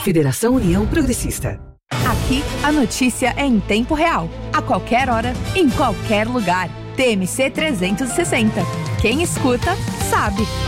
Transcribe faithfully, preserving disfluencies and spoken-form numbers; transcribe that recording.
Federação União Progressista. Aqui, a notícia é em tempo real, a qualquer hora, em qualquer lugar. T M C trezentos e sessenta. Quem escuta, sabe.